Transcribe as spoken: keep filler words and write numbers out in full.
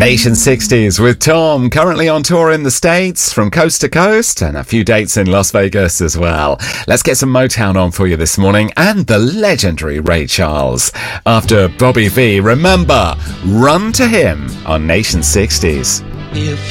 Nation sixties with Tom, currently on tour in the States from coast to coast and a few dates in Las Vegas as well. Let's get some Motown on for you this morning and the legendary Ray Charles. After Bobby V, remember, Run to Him on Nation sixties. If